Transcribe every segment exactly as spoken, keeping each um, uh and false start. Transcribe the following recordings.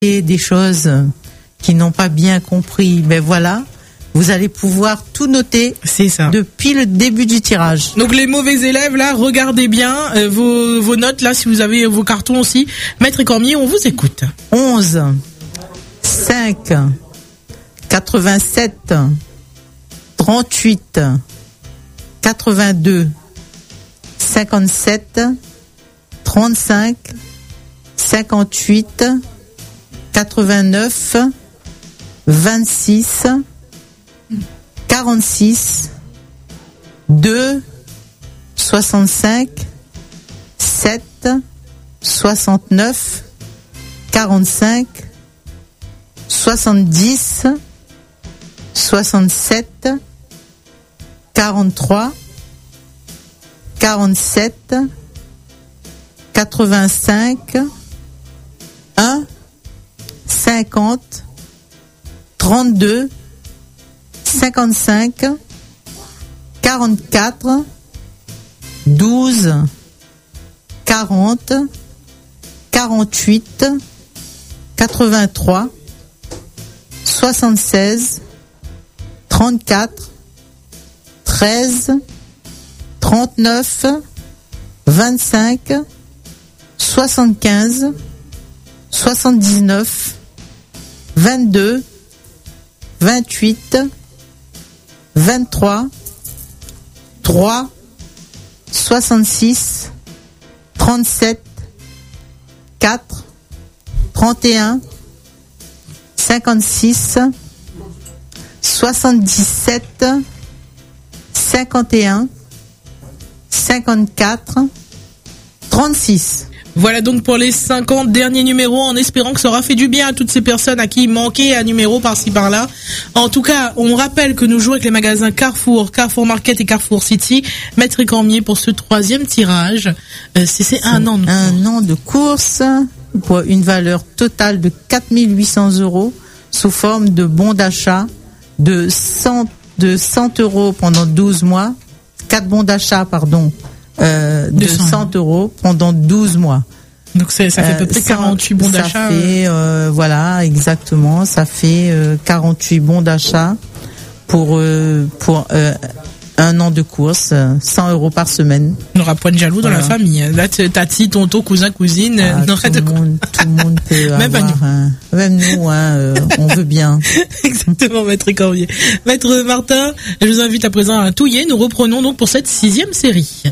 des choses qui n'ont pas bien compris, ben voilà, vous allez pouvoir tout noter. C'est ça. Depuis le début du tirage. Donc les mauvais élèves là, regardez bien euh, vos, vos notes là, si vous avez vos cartons aussi. Maître Cormier, on vous écoute. onze, cinq, quatre-vingt-sept, trente-huit, quatre-vingt-deux, cinquante-sept, trente-cinq, cinquante-huit, quatre-vingt-neuf, vingt-six, quarante-six, deux, soixante-cinq, sept, soixante-neuf, quarante-cinq, soixante-dix, soixante-sept, quarante-trois, quarante-sept, quatre-vingt-cinq, un, cinquante, trente-deux, cinquante-cinq, quarante-quatre, douze, quarante, quarante-huit, quatre-vingt-trois, soixante-seize, trente-quatre, treize, trente-neuf, vingt-cinq, soixante-quinze, soixante-dix-neuf, vingt-deux, vingt-huit, vingt-trois, trois, soixante-six, trente-sept, quatre, trente et un, cinquante-six, soixante-dix-sept, cinquante et un, cinquante-quatre, trente-six. Voilà donc pour les cinquante derniers numéros, en espérant que ça aura fait du bien à toutes ces personnes à qui il manquait un numéro par-ci par-là. En tout cas, on rappelle que nous jouons avec les magasins Carrefour, Carrefour Market et Carrefour City. Maître Cormier pour ce troisième tirage. Euh, c'est, c'est un an de course. Un an de course pour une valeur totale de quatre mille huit cents euros sous forme de bons d'achat de cent, de cent euros pendant douze mois. quatre bons d'achat, pardon. Euh, de cent euros pendant douze mois. Donc c'est, ça fait à peu près euh, quarante-huit bons d'achat. Ça fait, euh, voilà, exactement, ça fait euh, quarante-huit bons d'achat pour, euh, pour euh, un an de course, cent euros par semaine. On n'aura point de jaloux voilà. Dans la famille. Là, tati, tonton, cousin, cousine. Ah, tout, le monde, tout le monde peut même avoir, nous. Hein, même nous, hein, euh, on veut bien. Exactement, Maître Cormier. Maître Martin, je vous invite à présent à touiller. Nous reprenons donc pour cette sixième série.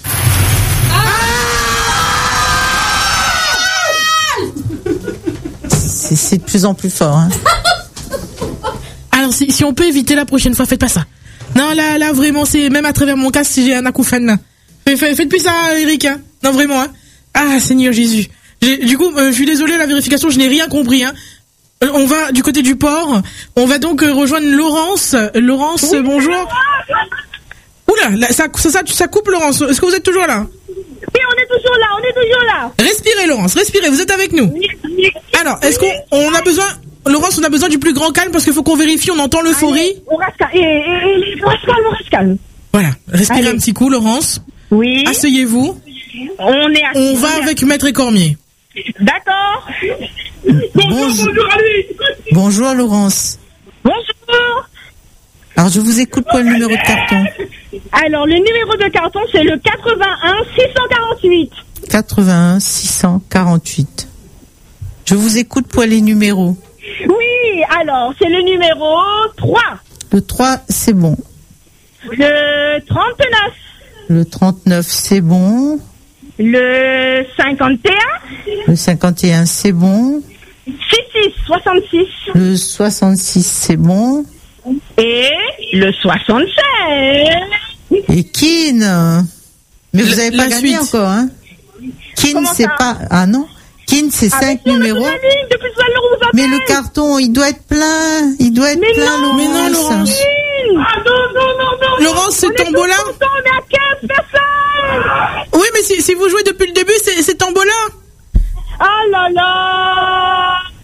C'est, c'est de plus en plus fort. Hein. Alors, si, si on peut éviter la prochaine fois, faites pas ça. Non, là, là, vraiment, c'est même à travers mon casque si j'ai un acouphène, là. Faites, faites plus ça, Eric. Hein. Non, vraiment. Hein. Ah, Seigneur Jésus. J'ai, du coup, euh, je suis désolé, la vérification, je n'ai rien compris. Hein. Euh, on va du côté du port. On va donc euh, rejoindre Laurence. Laurence, oui, bonjour. Oula, là, ça, ça, ça, ça coupe, Laurence. Est-ce que vous êtes toujours là ? Oui, on est toujours là, on est toujours là. Respirez, Laurence, respirez, vous êtes avec nous. Alors, est-ce qu'on on a besoin, Laurence, on a besoin du plus grand calme parce qu'il faut qu'on vérifie, on entend l'euphorie. On reste calme, et, et, et, on reste calme, on reste calme. Voilà, respirez Allez. Un petit coup, Laurence. Oui. Asseyez-vous. On est assis. On va avec Maître Cormier. D'accord. Bonjour, bonjour à lui. Bonjour, Laurence. Bonjour. Alors, je vous écoute pour le numéro de carton. Alors, le numéro de carton, c'est le quatre-vingt-un six cent quarante-huit. quatre-vingt-un six cent quarante-huit. Je vous écoute pour les numéros. Oui, alors, c'est le numéro trois. Le trois, c'est bon. Le trente-neuf. Le trente-neuf, c'est bon. Le cinquante et un. Le cinquante et un, c'est bon. six six, soixante-six. Le soixante-six, c'est bon. Et le soixante-seize. Et Kin. Mais vous n'avez pas gagné suite. encore, hein? Kin, Comment c'est ça pas... Ah non? Kin, c'est ah, cinq mais si, numéros. on a toute la ligne, depuis tout à l'heure, on vous Mais appelle. le carton, il doit être plein. Il doit être Mais plein, non, Laurence. mais non, Laurence. Ah non, non, non, non. Laurence, c'est on est Tombola. tous contents, on est à quinze personnes. Oui, mais si, si vous jouez depuis le début, c'est, c'est Tombola. Ah là là.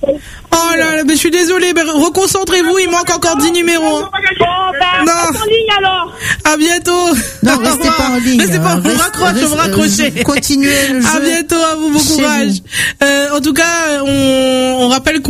Oh là là, mais je suis désolée, mais reconcentrez-vous, il manque encore dix numéros. Bon, ben, Non. reste en ligne alors. À bientôt. Non, Au restez revoir. pas en ligne. Restez pas, hein. on Reste- raccroche, on reste- va raccrocher. euh, Continuez le jeu. À bientôt, à vous, bon Chez courage. vous. Euh, en tout cas, on, on rappelle qu'on